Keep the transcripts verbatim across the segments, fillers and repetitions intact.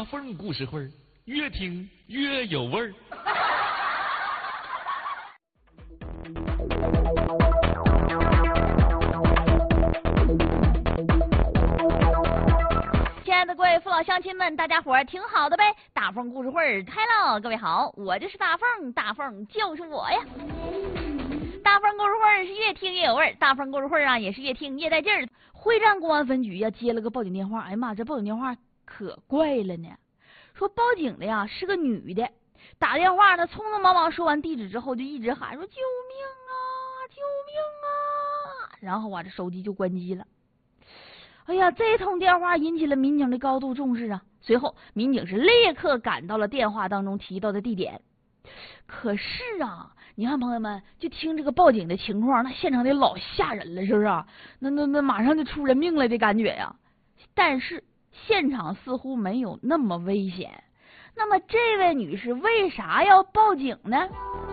凤故事会，越听越有味儿。 亲爱的各位父老乡亲们，大家伙儿挺好的呗？大凤故事会开了，各位好，我就是大凤，大凤就是我呀。大凤故事会是越听越有味儿，大凤故事会啊也是越听越带劲儿。会战公安分局呀接了个报警电话，哎呀妈，这报警电话可怪了呢。说报警的呀是个女的，打电话呢匆匆忙忙说完地址之后就一直喊说救命啊救命啊，然后啊这手机就关机了。哎呀，这通电话引起了民警的高度重视啊！随后，民警是立刻赶到了电话当中提到的地点。可是啊，你看朋友们，就听这个报警的情况，那现场得老吓人了，是不是啊？那那那马上就出人命了的感觉呀！但是现场似乎没有那么危险。那么，这位女士为啥要报警呢？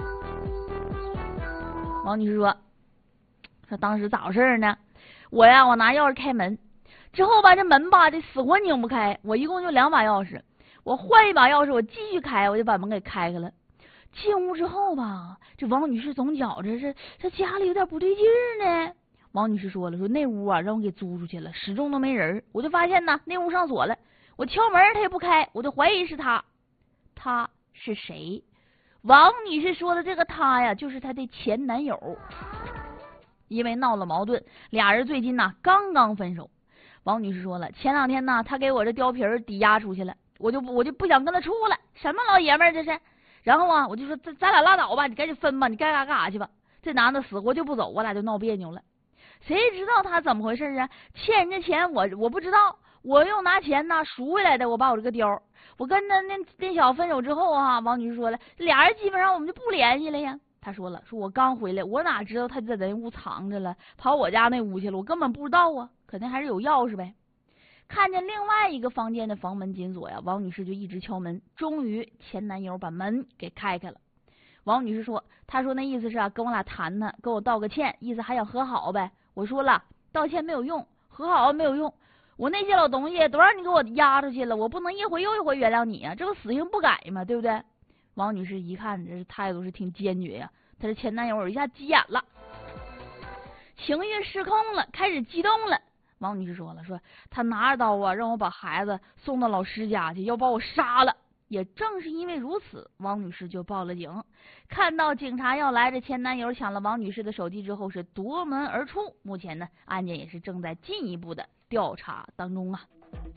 王女士说：“说当时咋回事呢？我呀，我拿钥匙开门。”之后吧，这门吧这死活拧不开，我一共就两把钥匙，我换一把钥匙，我继续开，我就把门给开开了。进屋之后吧，这王女士总觉着这这家里有点不对劲呢。王女士说了，说那屋啊让我给租出去了，始终都没人，我就发现呢那屋上锁了，我敲门他也不开，我就怀疑是他。他是谁？王女士说的这个他呀，就是她的前男友。因为闹了矛盾，俩人最近呢刚刚分手。王女士说了，前两天呢，他给我这貂皮儿抵押出去了，我就我就不想跟他处了，什么老爷们儿这是？然后啊，我就说咱咱俩拉倒吧，你赶紧分吧，你该干干啥去吧。这男的死活就不走，我俩就闹别扭了。谁知道他怎么回事啊？欠人家钱我我不知道，我又拿钱呢赎回来的。我把我这个貂，我跟那那那小分手之后啊，王女士说了，俩人基本上我们就不联系了呀。他说了，说我刚回来，我哪知道他就在咱屋藏着了，跑我家那屋去了，我根本不知道啊，肯定还是有钥匙呗。看见另外一个房间的房门紧锁呀，王女士就一直敲门，终于前男友把门给开开了。王女士说，他说那意思是啊，跟我俩谈谈，跟我道个歉，意思还想和好呗。我说了，道歉没有用，和好没有用，我那些老东西都让你给我压出去了，我不能一回又一回原谅你啊，这不死性不改嘛，对不对？王女士一看这态度是挺坚决呀，她的前男友一下急眼了，情绪失控了，开始激动了。王女士说了，说他拿着刀啊，让我把孩子送到老师家去，要把我杀了。也正是因为如此，王女士就报了警。看到警察要来，这前男友抢了王女士的手机之后是夺门而出。目前呢，案件也是正在进一步的调查当中啊。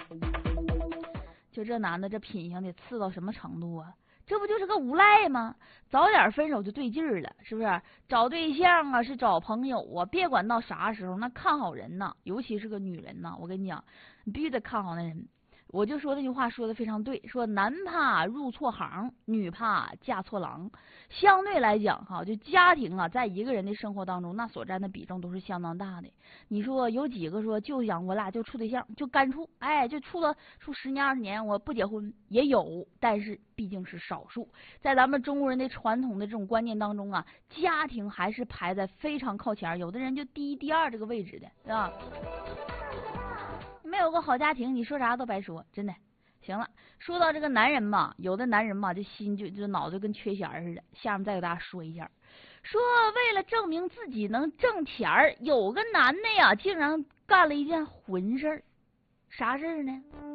就这男的这品行得次到什么程度啊？这不就是个无赖吗？早点分手就对劲儿了，是不是？找对象啊，是找朋友啊，别管到啥时候，那看好人呐，尤其是个女人呐，我跟你讲，你必须得看好那人。我就说那句话说的非常对，说男怕入错行，女怕嫁错郎。相对来讲哈，就家庭啊，在一个人的生活当中，那所占的比重都是相当大的。你说有几个说就想我俩就处对象，就干处，哎，就处了处十年二十年，我不结婚也有，但是毕竟是少数。在咱们中国人的传统的这种观念当中啊，家庭还是排在非常靠前，有的人就第一第二这个位置的，是吧？没有个好家庭，你说啥都白说，真的。行了，说到这个男人嘛，有的男人嘛，这心就就脑子跟缺弦似的。下面再给大家说一下，说为了证明自己能挣钱儿，有个男的呀，竟然干了一件混事儿。啥事儿呢？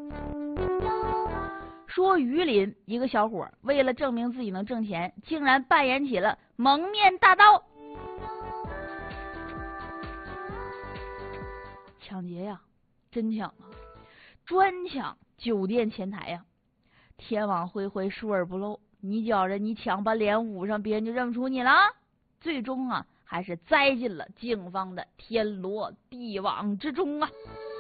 说榆林一个小伙为了证明自己能挣钱，竟然扮演起了蒙面大盗，抢劫呀！真抢啊！专抢酒店前台呀！天网恢恢，疏而不漏。你觉着你抢把脸捂上，别人就认不出你了。最终啊，还是栽进了警方的天罗地网之中啊！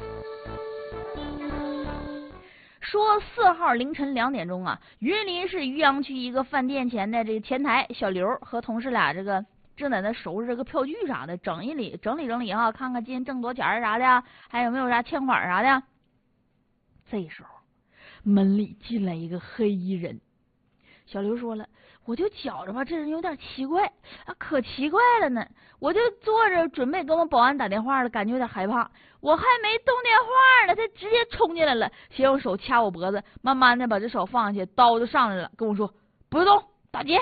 说四号凌晨两点钟啊，榆林市渔阳区一个饭店前的这个前台，小刘和同事俩这个。正在那收拾这个票据啥的，整一理整理整理哈，看看今天挣多钱啥的，还有没有啥欠款啥的。这时候门里进来一个黑衣人， 小刘说了，我就觉着吧，这人有点奇怪啊，可奇怪了呢。我就坐着准备给我们保安打电话了，感觉有点害怕。我还没动电话呢，他直接冲进来了，先用手掐我脖子，慢慢的把这手放下去，刀就上来了，跟我说不用动，打劫。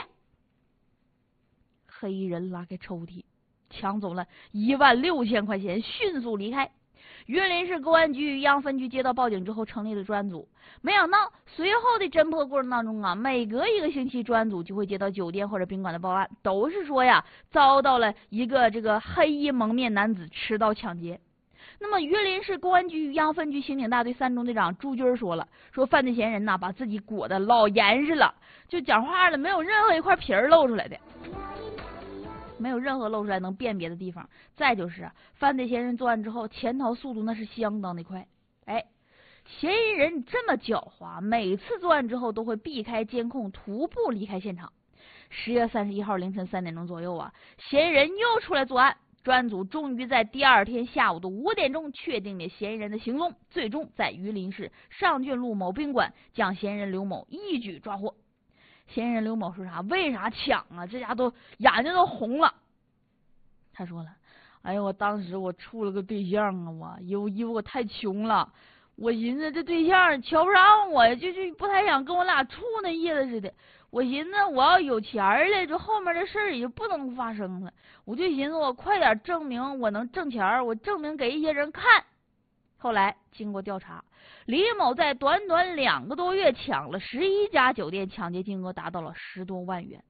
黑衣人拉开抽屉，抢走了一万六千块钱，迅速离开。榆林市公安局渔阳分局接到报警之后，成立了专案组。没想到随后的侦破过程当中啊，每隔一个星期，专案组就会接到酒店或者宾馆的报案，都是说呀，遭到了一个这个黑衣蒙面男子持刀抢劫。那么，榆林市公安局渔阳分局刑警大队三中队长朱军说了，说犯罪嫌疑人呐，把自己裹得老严实了，就讲话了，没有任何一块皮儿露出来的。没有任何露出来能辨别的地方。再就是犯罪嫌疑人作案之后潜逃速度那是相当的快。哎，嫌疑人这么狡猾，每次作案之后都会避开监控，徒步离开现场。十月三十一号凌晨三点钟左右啊，嫌疑人又出来作案。专案组终于在第二天下午的五点钟确定了嫌疑人的行踪，最终在榆林市上郡路某宾馆将嫌疑人刘某一举抓获。嫌疑人刘某说啥？为啥抢啊？这家都眼睛都红了。他说了：“哎呀，我当时我处了个对象啊，我因为因为我太穷了，我寻思这对象瞧不上我，就就不太想跟我俩处那意思似的。我寻思我要有钱了，这后面的事儿也就不能发生了。我就寻思我快点证明我能挣钱，我证明给一些人看。”后来经过调查，李某在短短两个多月抢了十一家酒店，抢劫金额达到了十多万元。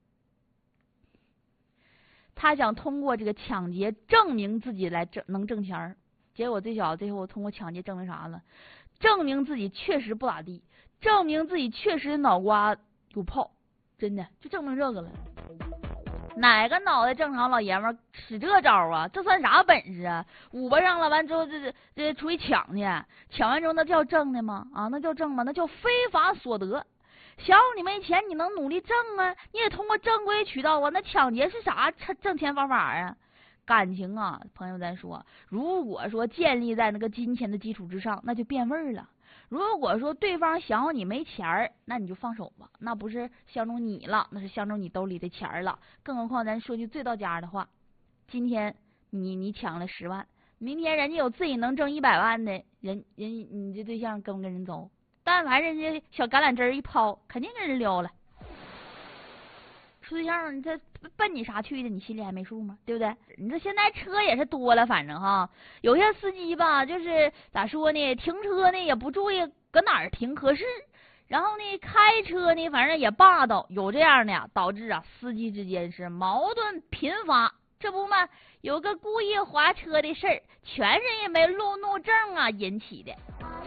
他想通过这个抢劫证明自己来挣能挣钱，结果这小子最后通过抢劫证明啥了？证明自己确实不咋地，证明自己确实脑瓜有泡，真的就证明这个了。哪个脑袋正常老爷们儿使这招啊？这算啥本事啊？捂巴上了，完之后这这这出去抢去，抢完之后那叫挣的吗？啊，那叫挣吗？那叫非法所得。想你没钱，你能努力挣啊？你也通过正规渠道啊。那抢劫是啥挣钱方法啊？感情啊，朋友咱说，如果说建立在那个金钱的基础之上，那就变味儿了。如果说对方想要你没钱儿，那你就放手吧，那不是相中你了，那是相中你兜里的钱儿了。更何况咱说句最到家的话，今天你你抢了十万，明天人家有自己能挣一百万的人，人你这对象跟不跟人走？但凡人家小橄榄枝一抛，肯定跟人撩了。处对象，你这奔你啥去的？你心里还没数吗？对不对？你这现在车也是多了，反正哈，有些司机吧，就是咋说呢，停车呢也不注意搁哪儿停合适，然后呢开车呢反正也霸道，有这样的呀，导致啊司机之间是矛盾频发。这不嘛，有个故意划车的事儿，全是因为路怒症啊引起的。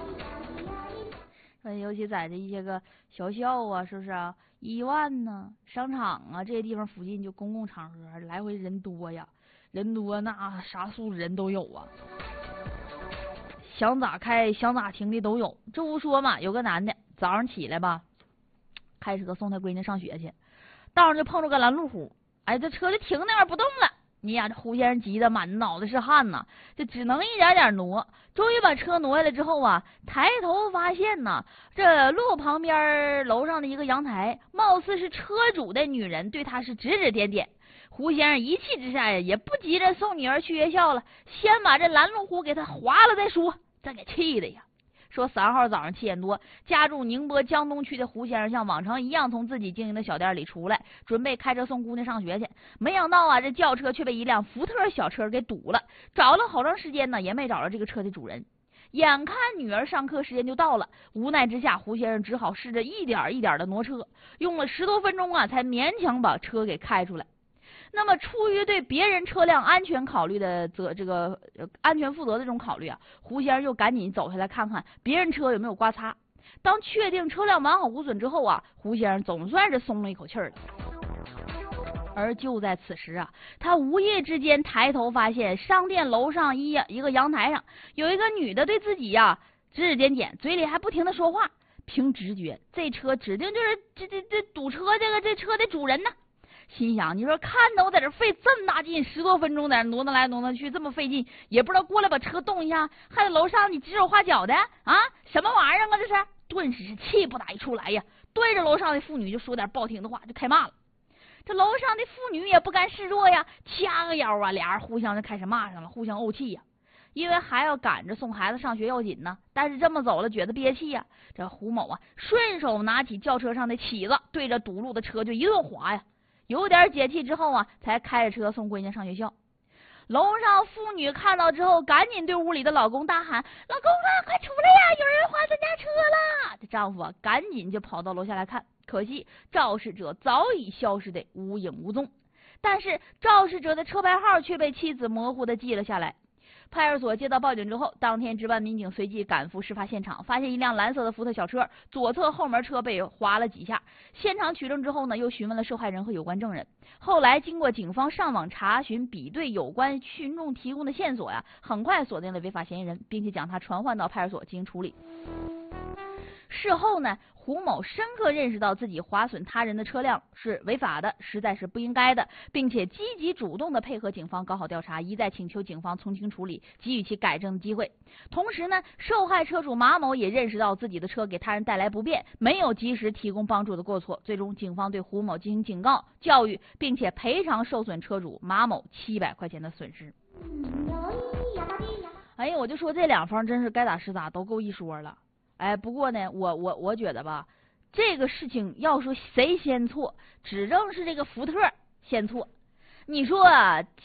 尤其在这一些个学校啊，是不是啊？医院呢、商场啊这些地方附近，就公共场合来回人多呀，人多那啥素质人都有啊，想咋开想咋停的都有。这不说嘛，有个男的早上起来吧，开车送他闺女上学去，道上就碰着个拦路虎，哎，这车就停那儿不动了。你呀，这胡先生急得满脑袋是汗呐，就只能一点点挪。终于把车挪下来之后啊，抬头发现呐，这路旁边楼上的一个阳台，貌似是车主的女人对他是指指点点。胡先生一气之下呀，也不急着送女儿去学校了，先把这拦路虎给他划了再说。这给气的呀！说三号早上七点多，家住宁波江东区的胡先生像往常一样从自己经营的小店里出来，准备开车送姑娘上学去。没想到啊，这轿车却被一辆福特小车给堵了，找了好长时间呢，也没找着这个车的主人。眼看女儿上课时间就到了，无奈之下，胡先生只好试着一点一点的挪车，用了十多分钟啊，才勉强把车给开出来。那么出于对别人车辆安全考虑的责这个、呃、安全负责的这种考虑啊，胡先生又赶紧走下来看看别人车有没有刮擦。当确定车辆完好无损之后啊，胡先生总算是松了一口气儿了。而就在此时啊，他无意之间抬头发现商店楼上一一个阳台上有一个女的对自己呀、啊、指指点点，嘴里还不停的说话。凭直觉，这车指定就是这这这堵车这个这车的主人呢。心想，你说看着我在这费这么大劲，十多分钟在这挪挪来挪挪去，这么费劲，也不知道过来把车动一下，还在楼上你指手画脚的啊？什么玩意儿啊？这是多顿时是气不打一处来呀，对着楼上的妇女就说点不好听的话，就开骂了。这楼上的妇女也不甘示弱呀，掐个腰啊，俩人互相就开始骂上了，互相怄气呀。因为还要赶着送孩子上学要紧呢，但是这么走了觉得憋气呀。这胡某啊，顺手拿起轿车上的起子，对着堵路的车就一顿划呀。有点解气之后啊，才开着车送闺女上学校。楼上妇女看到之后，赶紧对屋里的老公大喊：“老公啊，快出来呀！有人划咱家车了！”这丈夫啊，赶紧就跑到楼下来看，可惜肇事者早已消失的无影无踪。但是肇事者的车牌号却被妻子模糊的记了下来。派出所接到报警之后，当天值班民警随即赶赴事发现场，发现一辆蓝色的福特小车左侧后门车被划了几下。现场取证之后呢，又询问了受害人和有关证人。后来经过警方上网查询比对有关群众提供的线索呀，很快锁定了违法嫌疑人，并且将他传唤到派出所进行处理。事后呢，胡某深刻认识到自己划损他人的车辆是违法的，实在是不应该的，并且积极主动的配合警方搞好调查，一再请求警方从轻处理，给予其改正的机会。同时呢，受害车主马某也认识到自己的车给他人带来不便，没有及时提供帮助的过错，最终警方对胡某进行警告、教育，并且赔偿受损车主马某七百块钱的损失。哎呀，我就说这两方真是该咋是咋，都够一说了。哎，不过呢，我我我觉得吧，这个事情要说谁先错，指正是这个福特先错。你说啊，